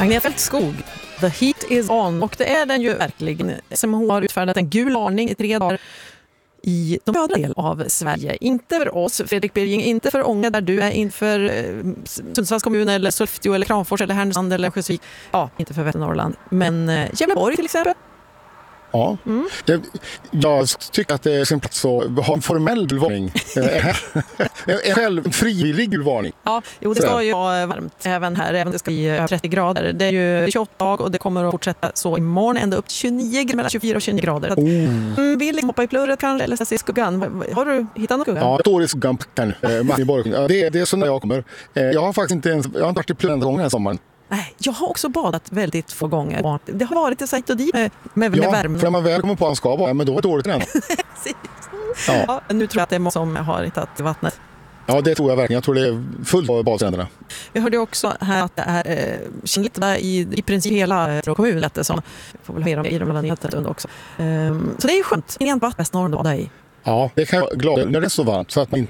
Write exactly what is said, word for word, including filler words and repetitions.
Agneta Fältskog, The Heat is on. Och det är den ju verkligen. S M H har utfärdat en gul varning i tre dagar i de södra del av Sverige. Inte för oss, Fredrik Birging, inte för Ånge där du är, inför eh, Sundsvalls kommun eller Sollefteå eller Kramfors eller Härnösand eller Sjösvik. Ja, inte för Västernorrland. Men eh, Gävleborg till exempel. Ja, mm. jag, jag tycker att det är sin plats att ha en formell varning. En själv frivillig varning. Ja, jo, det ska ju vara varmt även här, även det ska bli över trettio grader. Det är ju tjugoåtta dag och det kommer att fortsätta så imorgon ända upp till tjugonio, mellan tjugofyra och tjugonio grader. Att, oh. mm, vill hoppa i plurret kanske eller se skuggan. Har du hittat något skuggan? Ja, ett år i skuggan kan äh, det, det är så när jag kommer. Jag har faktiskt inte ens, jag har inte varit i plurret en gång den här sommaren. Nej, jag har också badat väldigt få gånger. Det har varit ett sajt och dit med, med ja, värme. för när man väl kommer på att han ska vara, men då är det dåligt redan. ja. Ja, nu tror jag att det är många som har hittat vattnet. Ja, det tror jag verkligen. Jag tror det är fullt av badstränderna. Vi hörde också här att det är eh, känsligt i, i princip hela eh, kommunen. Som får väl höra i de här nyheterna också. Um, så det är ju skönt. Rent vatten bäst norr då i. Ja, det kan jag vara glad när det är så varmt så att man